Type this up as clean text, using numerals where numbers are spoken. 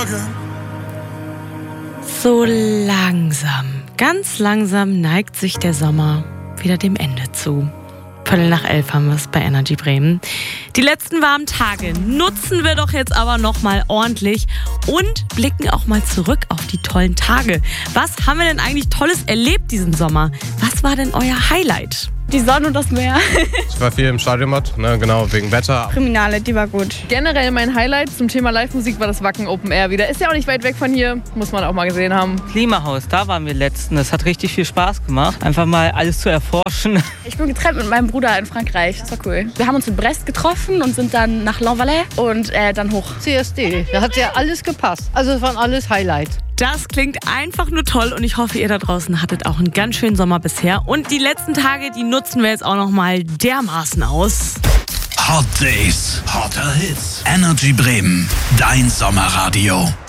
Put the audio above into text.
Morgen. So langsam, ganz langsam neigt sich der Sommer wieder dem Ende zu. 11:15 haben wir es bei Energy Bremen. Die letzten warmen Tage nutzen wir doch jetzt aber nochmal ordentlich und blicken auch mal zurück auf die tollen Tage. Was haben wir denn eigentlich Tolles erlebt diesen Sommer? Was war denn euer Highlight? Die Sonne und das Meer. Ich war viel im Stadion, genau, wegen Wetter. Kriminale, die war gut. Generell mein Highlight zum Thema Live-Musik war das Wacken Open Air wieder. Ist ja auch nicht weit weg von hier, muss man auch mal gesehen haben. Klimahaus, da waren wir letztens. Das hat richtig viel Spaß gemacht, einfach mal alles zu erforschen. Ich bin getrennt mit meinem Bruder in Frankreich, das war cool. Wir haben uns in Brest getroffen und sind dann nach L'Envalais und dann hoch. CSD, da hat ja alles gepasst. Also es waren alles Highlights. Das klingt einfach nur toll und ich hoffe, ihr da draußen hattet auch einen ganz schönen Sommer bisher. Und die letzten Tage, die nutzen wir jetzt auch noch mal dermaßen aus. Hot Days, hotter Hits. Energy Bremen, dein Sommerradio.